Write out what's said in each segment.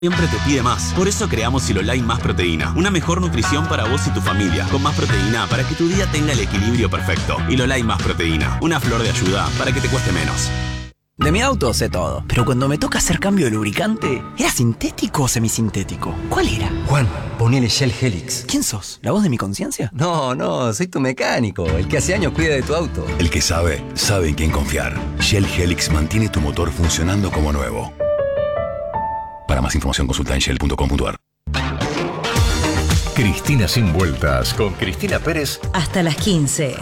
Siempre te pide más. Por eso creamos Silolai Más Proteína. Una mejor nutrición para vos y tu familia. Con más proteína para que tu día tenga el equilibrio perfecto. Silolai Más Proteína. Una flor de ayuda para que te cueste menos. De mi auto sé todo, pero cuando me toca hacer cambio de lubricante, ¿era sintético o semisintético? ¿Cuál era? Juan, ponele Shell Helix. ¿Quién sos? ¿La voz de mi conciencia? No, soy tu mecánico, el que hace años cuida de tu auto. El que sabe en quién confiar. Shell Helix mantiene tu motor funcionando como nuevo. Para más información consulta en shell.com.ar. Cristina Sin Vueltas con Cristina Pérez. Hasta las 15.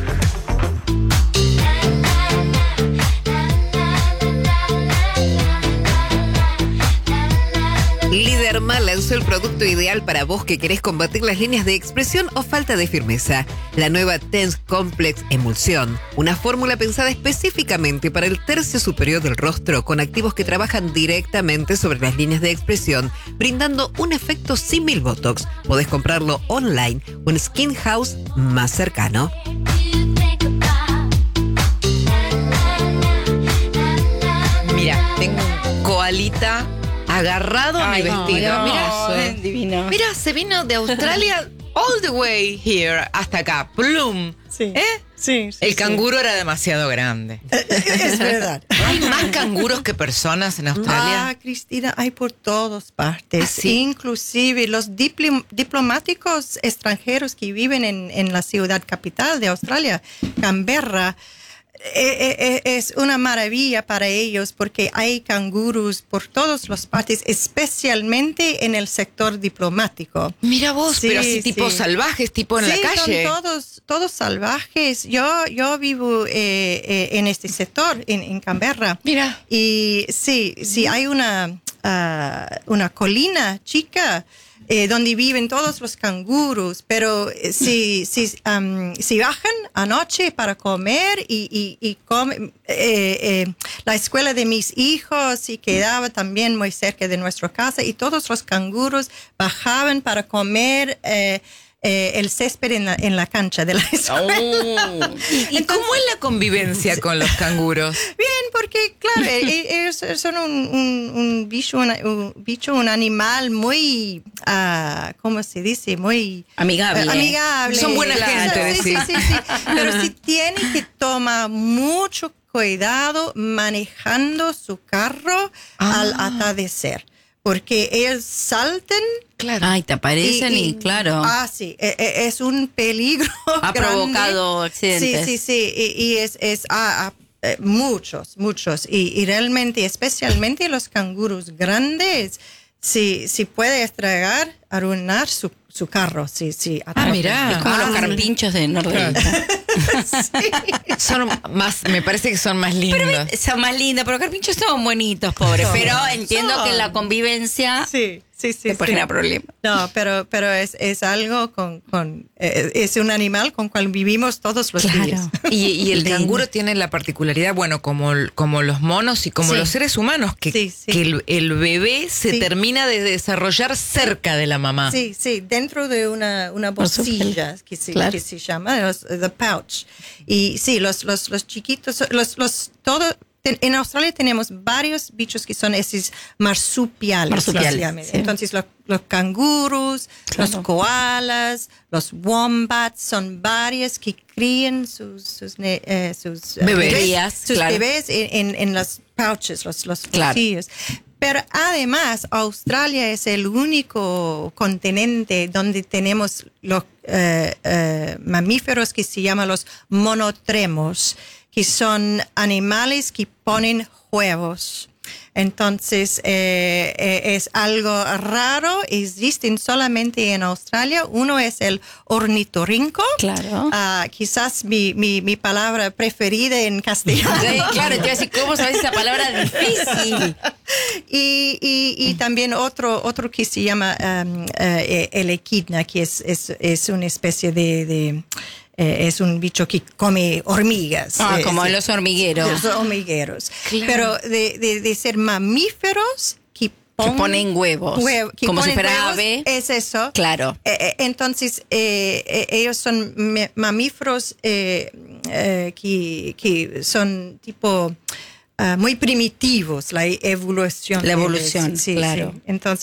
Liderma lanzó el producto ideal para vos que querés combatir las líneas de expresión o falta de firmeza. La nueva Tense Complex Emulsión, una fórmula pensada específicamente para el tercio superior del rostro con activos que trabajan directamente sobre las líneas de expresión, brindando un efecto símil Botox. Podés comprarlo online o en Skin House más cercano. Mira, tengo un koalita agarrado a mi vestido. Mira, divino. Mira, se vino de Australia all the way here, hasta acá. Plum. Sí. Sí, el canguro era demasiado grande. Es verdad. ¿Hay más canguros que personas en Australia? Ah, Cristina, hay por todas partes. ¿Sí? Inclusive los diplomáticos extranjeros que viven en la ciudad capital de Australia, Canberra. Es una maravilla para ellos porque hay canguros por todas las partes, especialmente en el sector diplomático. Mira vos, sí, pero así tipo salvajes, tipo en la calle. Son todos salvajes. Yo vivo en este sector, en Canberra. Mira. Y sí, hay una colina chica donde viven todos los canguros, pero si bajan anoche para comer y comen, la escuela de mis hijos y quedaba también muy cerca de nuestra casa y todos los canguros bajaban para comer el césped en la cancha de la escuela. ¿Y cómo es la convivencia con los canguros? Bien, porque claro, ellos son un bicho, un animal muy, ¿cómo se dice? Muy amigable. Son buena gente, sí. Pero si tiene que tomar mucho cuidado manejando su carro al atardecer. Porque ellos saltan. Claro. Ay, te aparecen y claro. Sí, es un peligro. Ha grande. Provocado accidentes. Sí. Y es muchos. Y realmente, especialmente los canguros grandes, si puede estragar, arruinar su carro. Sí. Mirá. Es como los carpinchos de Nordelta. Sí. Son más, me parece que son más lindos. Son más lindos, pero los carpinchos son bonitos, pobres. Pero entiendo que la convivencia después genera problemas. No, pero es algo es un animal con cual vivimos todos los días. Y el canguro tiene la particularidad, bueno, como los monos y como los seres humanos, que el bebé se termina de desarrollar cerca de la mamá. Sí, dentro de una bolsilla que se llama the pouch. Y sí, los chiquitos, en Australia tenemos varios bichos que son esos marsupiales. Sí. Entonces los canguros, los koalas, los wombats, son varios que crían sus bebés en los pouches, los bolsillos. Pero además, Australia es el único continente donde tenemos los mamíferos que se llaman los monotremos, que son animales que ponen huevos. Entonces, es algo raro, existen solamente en Australia. Uno es el ornitorrinco. Claro. Quizás mi palabra preferida en castellano. Sí, claro, te iba a decir, ¿cómo sabes esa palabra difícil? Y también otro que se llama el equidna, que es una especie de es un bicho que come hormigas. Como los hormigueros. Los hormigueros. Claro. Pero de ser mamíferos que ponen huevos. Como si fuera ave. Es eso. Claro. Entonces, ellos son mamíferos que son tipo muy primitivos, la evolución. La evolución, sí, claro. Sí. Entonces